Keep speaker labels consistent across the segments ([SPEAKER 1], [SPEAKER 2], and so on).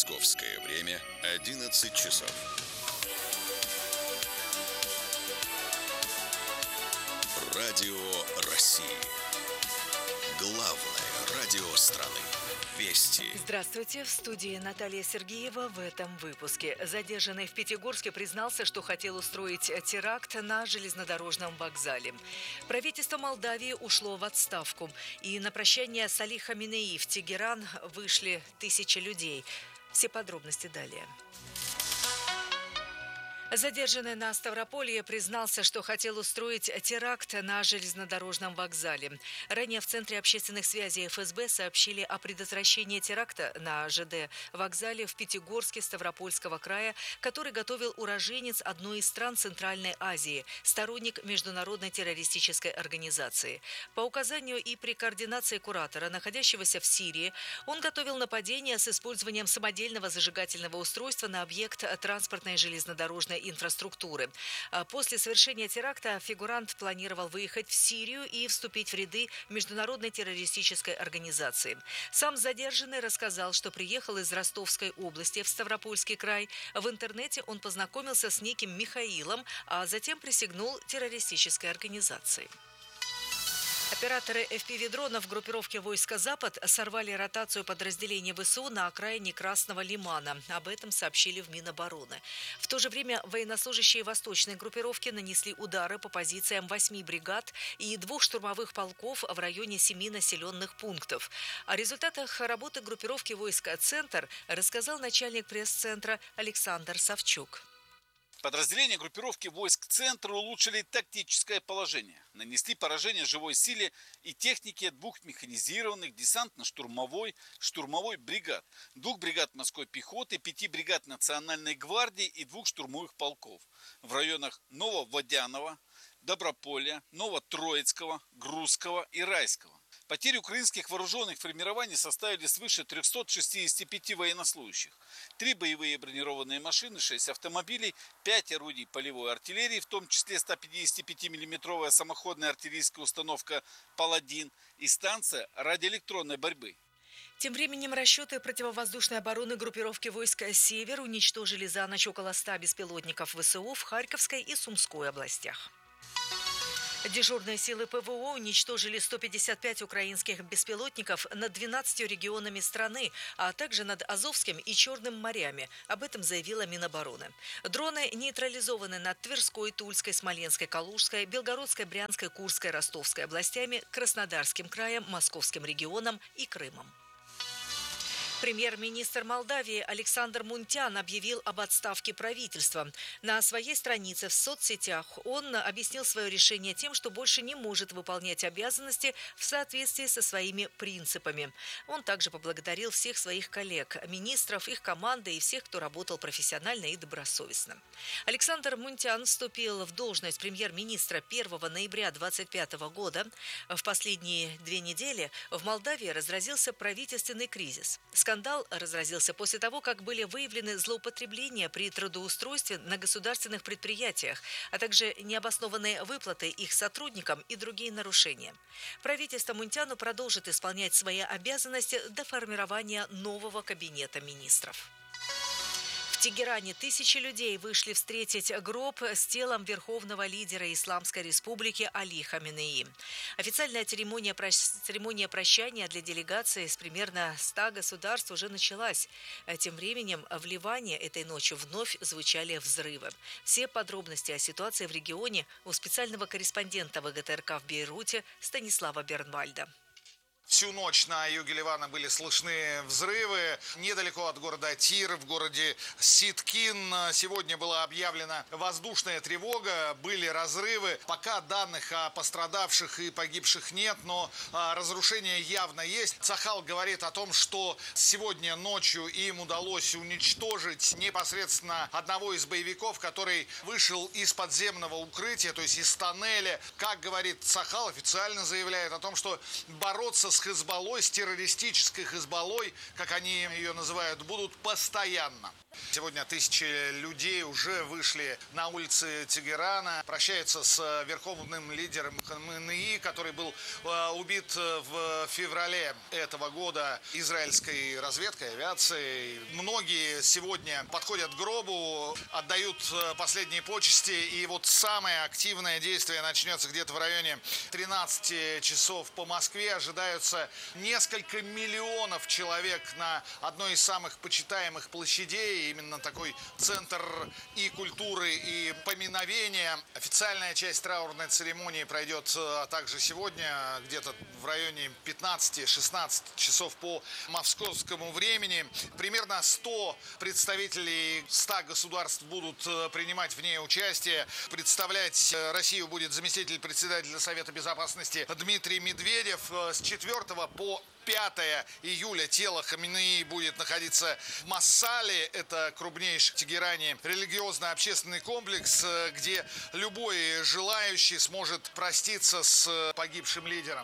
[SPEAKER 1] Московское время 11 часов. Радио России. Главное радио страны. Вести.
[SPEAKER 2] Здравствуйте, в студии Наталья Сергеева. В этом выпуске. Задержанный в Пятигорске признался, что хотел устроить теракт на железнодорожном вокзале. Правительство Молдавии ушло в отставку. И на прощание с Али Хаминеи в Тегеран вышли тысячи людей. Все подробности далее. Задержанный на Ставрополье признался, что хотел устроить теракт на железнодорожном вокзале. Ранее в Центре общественных связей ФСБ сообщили о предотвращении теракта на ЖД вокзале в Пятигорске Ставропольского края, который готовил уроженец одной из стран Центральной Азии, сторонник международной террористической организации. По указанию и при координации куратора, находящегося в Сирии, он готовил нападение с использованием самодельного зажигательного устройства на объект транспортной железнодорожной инфраструктуры. После совершения теракта фигурант планировал выехать в Сирию и вступить в ряды международной террористической организации. Сам задержанный рассказал, что приехал из Ростовской области в Ставропольский край. В интернете он познакомился с неким Михаилом, а затем присягнул террористической организации. Операторы FPV-дронов группировки войска «Запад» сорвали ротацию подразделений ВСУ на окраине Красного Лимана. Об этом сообщили в Минобороны. В то же время военнослужащие восточной группировки нанесли удары по позициям 8 бригад и 2 штурмовых полков в районе 7 населенных пунктов. О результатах работы группировки войска «Центр» рассказал начальник пресс-центра Александр Савчук.
[SPEAKER 3] Подразделения группировки войск «Центр» улучшили тактическое положение, нанесли поражение живой силе и технике 2 механизированных десантно-штурмовой бригад, 2 бригад морской пехоты, 5 бригад Национальной гвардии и 2 штурмовых полков в районах Нововодянова, Доброполя, Новотроицкого, Грузского и Райского. Потери украинских вооруженных формирований составили свыше 365 военнослужащих, 3 боевые бронированные машины, 6 автомобилей, 5 орудий полевой артиллерии, в том числе 155-мм самоходная артиллерийская установка «Паладин» и станция радиоэлектронной борьбы.
[SPEAKER 2] Тем временем расчеты противовоздушной обороны группировки войска «Север» уничтожили за ночь около 100 беспилотников ВСУ в Харьковской и Сумской областях. Дежурные силы ПВО уничтожили 155 украинских беспилотников над 12 регионами страны, а также над Азовским и Черным морями. Об этом заявила Минобороны. Дроны нейтрализованы над Тверской, Тульской, Смоленской, Калужской, Белгородской, Брянской, Курской, Ростовской областями, Краснодарским краем, Московским регионом и Крымом. Премьер-министр Молдавии Александр Мунтян объявил об отставке правительства. На своей странице в соцсетях он объяснил свое решение тем, что больше не может выполнять обязанности в соответствии со своими принципами. Он также поблагодарил всех своих коллег, министров, их команды и всех, кто работал профессионально и добросовестно. Александр Мунтян вступил в должность премьер-министра 1 ноября 2025 года. В последние 2 недели в Молдавии разразился правительственный кризис. Скандал разразился после того, как были выявлены злоупотребления при трудоустройстве на государственных предприятиях, а также необоснованные выплаты их сотрудникам и другие нарушения. Правительство Мунтяну продолжит исполнять свои обязанности до формирования нового кабинета министров. В Тегеране тысячи людей вышли встретить гроб с телом верховного лидера Исламской республики Али Хаминеи. Официальная церемония прощания для делегации с примерно 100 государств уже началась. Тем временем в Ливане этой ночью вновь звучали взрывы. Все подробности о ситуации в регионе у специального корреспондента ВГТРК в Бейруте Станислава Бернвальда.
[SPEAKER 4] Всю ночь на юге Ливана были слышны взрывы. Недалеко от города Тир, в городе Ситкин, сегодня была объявлена воздушная тревога, были разрывы. Пока данных о пострадавших и погибших нет, но разрушения явно есть. Цахал говорит о том, что сегодня ночью им удалось уничтожить непосредственно одного из боевиков, который вышел из подземного укрытия, то есть из тоннеля. Как говорит Цахал, официально заявляет о том, что бороться с с Хизбаллой, с террористической Хизбаллой, как они ее называют, будут постоянно. Сегодня тысячи людей уже вышли на улицы Тегерана, прощаются с верховным лидером Хаменеи, который был убит в феврале этого года израильской разведкой, авиацией. Многие сегодня подходят к гробу, отдают последние почести, и вот самое активное действие начнется где-то в районе 13 часов по Москве. Ожидаются несколько миллионов человек на одной из самых почитаемых площадей. Именно такой центр и культуры, и поминовения. Официальная часть траурной церемонии пройдет также сегодня, где-то в районе 15-16 часов по московскому времени. Примерно 100 представителей 100 государств будут принимать в ней участие. Представлять Россию будет заместитель председателя Совета Безопасности Дмитрий Медведев. С 4 по 5 июля тело Хаменеи будет находиться в Массале. Это крупнейший в Тегеране религиозно-общественный комплекс, где любой желающий сможет проститься с погибшим лидером.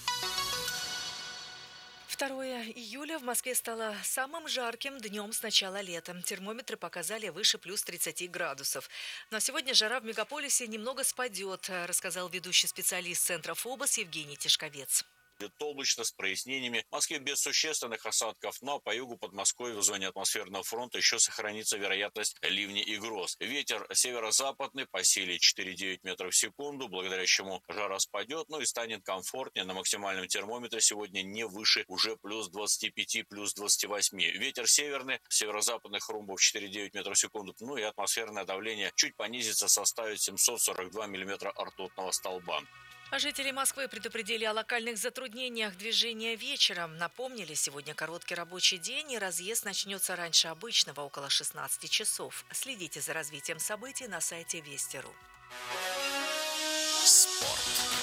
[SPEAKER 2] 2 июля в Москве стало самым жарким днем с начала лета. Термометры показали выше плюс 30 градусов. Но сегодня жара в мегаполисе немного спадет, рассказал ведущий специалист Центра ФОБОС Евгений Тишковец.
[SPEAKER 5] Облачно с прояснениями. В Москве без существенных осадков, но по югу Подмосковья в зоне атмосферного фронта еще сохранится вероятность ливней и гроз. Ветер северо-западный по силе 4,9 метров в секунду, благодаря чему жара спадет, и станет комфортнее. На максимальном термометре сегодня не выше уже плюс 25, плюс 28. Ветер северный, северо-западных румбов 4,9 метров в секунду, и атмосферное давление чуть понизится, составит 742 миллиметра ртутного столба.
[SPEAKER 2] А жители Москвы предупредили о локальных затруднениях движения вечером. Напомнили, сегодня короткий рабочий день, и разъезд начнется раньше обычного, около 16 часов. Следите за развитием событий на сайте Вести.ру.
[SPEAKER 1] Спорт.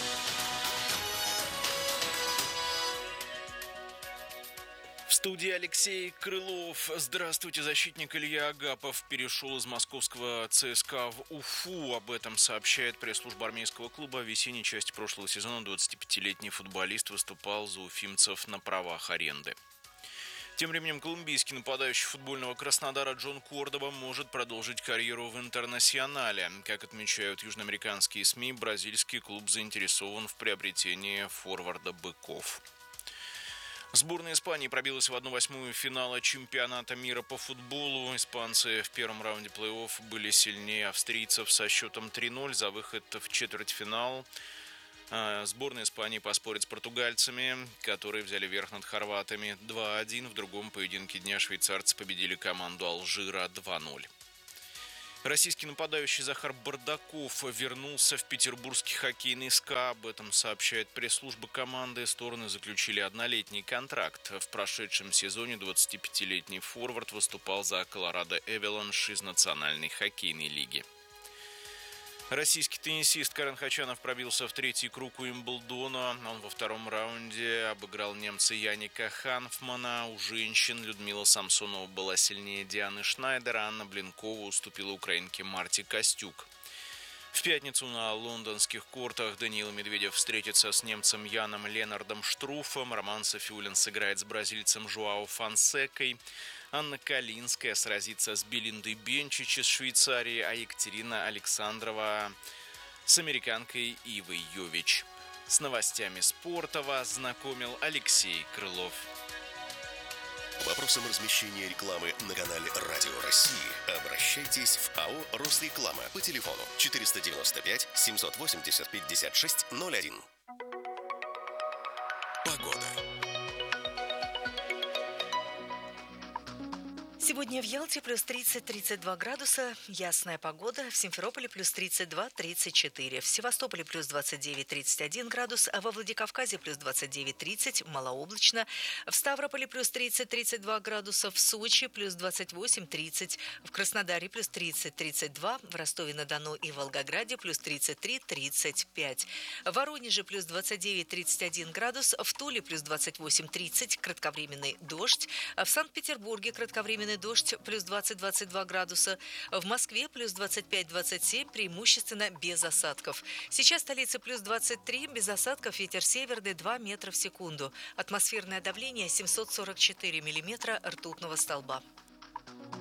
[SPEAKER 6] В студии Алексей Крылов. Здравствуйте. Защитник Илья Агапов перешел из московского ЦСКА в Уфу. Об этом сообщает пресс-служба армейского клуба. В весенней части прошлого сезона 25-летний футболист выступал за уфимцев на правах аренды. Тем временем колумбийский нападающий футбольного Краснодара Джон Кордоба может продолжить карьеру в Интернационале. Как отмечают южноамериканские СМИ, бразильский клуб заинтересован в приобретении форварда «Быков». Сборная Испании пробилась в 1/8 финала чемпионата мира по футболу. Испанцы в первом раунде плей-офф были сильнее австрийцев со счетом 3-0 за выход в четвертьфинал. Сборная Испании поспорит с португальцами, которые взяли верх над хорватами 2-1. В другом поединке дня швейцарцы победили команду Алжира 2-0. Российский нападающий Захар Бардаков вернулся в петербургский хоккейный СКА. Об этом сообщает пресс-служба команды. Стороны заключили однолетний контракт. В прошедшем сезоне 25-летний форвард выступал за Колорадо Эваланш из Национальной хоккейной лиги. Российский теннисист Карен Хачанов пробился в третий круг Уимблдона. Он во втором раунде обыграл немца Яника Ханфмана. У женщин Людмила Самсонова была сильнее Дианы Шнайдер, а Анна Блинкова уступила украинке Марте Костюк. В пятницу на лондонских кортах Даниил Медведев встретится с немцем Яном Ленардом Штруфом. Роман Софиуллин сыграет с бразильцем Жуао Фонсекой. Анна Калинская сразится с Белиндой Бенчич из Швейцарии, а Екатерина Александрова с американкой Ивой Йович. С новостями спорта вас знакомил Алексей Крылов.
[SPEAKER 1] По вопросам размещения рекламы на канале Радио России обращайтесь в АО «Росреклама» по телефону 495 780 5601. Погода.
[SPEAKER 2] Сегодня в Ялте плюс 30-32 градуса, ясная погода, в Симферополе плюс 32-34, в Севастополе плюс 29-31 градус, а во Владикавказе плюс 29-30, малооблачно, в Ставрополе плюс 30-32 градуса, в Сочи плюс 28-30, в Краснодаре плюс 30-32, в Ростове-на-Дону и Волгограде плюс 33-35, в Воронеже плюс 29-31 градус, в Туле плюс 28-30, кратковременный дождь, в Санкт-Петербурге кратковременный дождь плюс 20-22 градуса. В Москве плюс 25-27, преимущественно без осадков. Сейчас в столице плюс 23, без осадков, ветер северный 2 метра в секунду. Атмосферное давление 744 миллиметра ртутного столба.